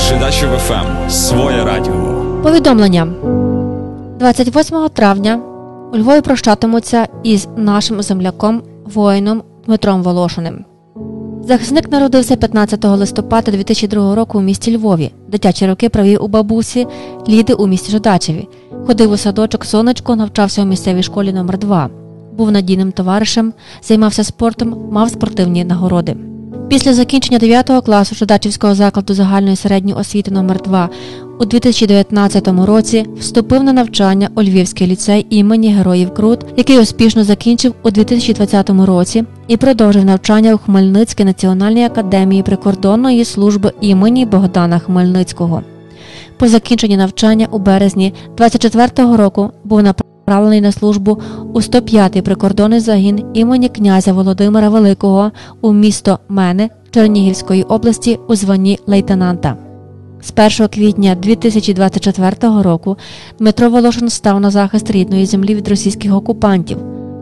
Жидачів ФМ. Своє радіо. Повідомлення. 28 травня у Львові прощатимуться із нашим земляком, воїном Дмитром Волошиним. Захисник народився 15 листопада 2002 року у місті Львові. Дитячі роки провів у бабусі Ліди у місті Жидачеві. Ходив у садочок «Сонечко», навчався у місцевій школі номер 2. Був надійним товаришем, займався спортом, мав спортивні нагороди. Після закінчення 9 класу Жидачівського закладу загальної середньої освіти номер 2 у 2019 році вступив на навчання у Львівський ліцей імені Героїв Крут, який успішно закінчив у 2020 році і продовжив навчання у Хмельницькій національній академії прикордонної служби імені Богдана Хмельницького. По закінченні навчання у березні 2024 року був направлений на службу у 105-й прикордонний загін імені князя Володимира Великого у місто Мене Чернігівської області у званні лейтенанта. З 1 квітня 2024 року Дмитро Волошин став на захист рідної землі від російських окупантів.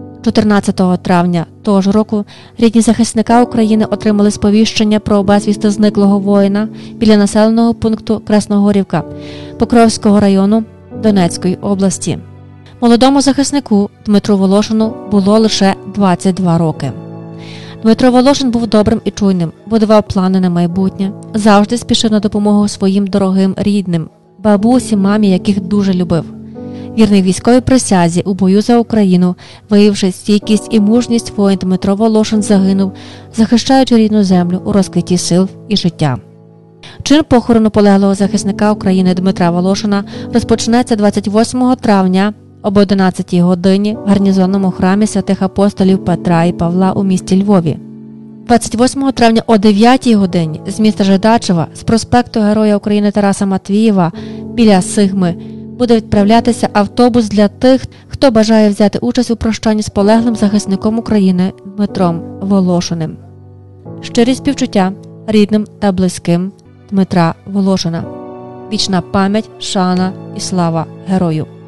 14 травня того ж року рідні захисника України отримали сповіщення про безвісти зниклого воїна біля населеного пункту Красногорівка Покровського району Донецької області. Молодому захиснику Дмитру Волошину було лише 22 роки. Дмитро Волошин був добрим і чуйним, будував плани на майбутнє, завжди спішив на допомогу своїм дорогим рідним, бабусі, мамі, яких дуже любив. Вірний військовій присязі у бою за Україну, виявивши стійкість і мужність, воїн Дмитро Волошин загинув, захищаючи рідну землю у розквіті сил і життя. Чин похорону полеглого захисника України Дмитра Волошина розпочнеться 28 травня об 11 годині в гарнізонному храмі святих апостолів Петра і Павла у місті Львові. 28 травня о 9 годині з міста Жидачева з проспекту Героя України Тараса Матвієва біля Сигми буде відправлятися автобус для тих, хто бажає взяти участь у прощанні з полеглим захисником України Дмитром Волошиним. Щирі співчуття рідним та близьким Дмитра Волошина. Вічна пам'ять, шана і слава герою.